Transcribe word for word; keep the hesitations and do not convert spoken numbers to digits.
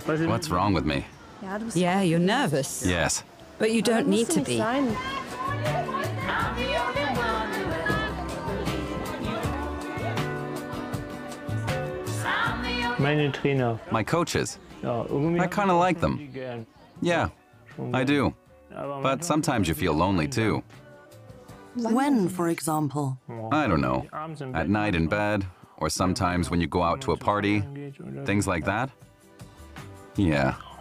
What's wrong with me? Yeah, you're nervous. Yes. But you don't need to be. Meine Trainer. My coaches. Ja, irgendwie I kind of like them. die gern. Yeah, I do. But sometimes you feel lonely too. When, for example? I don't know. At night in bed, or sometimes when you go out to a party, things like that. Yeah.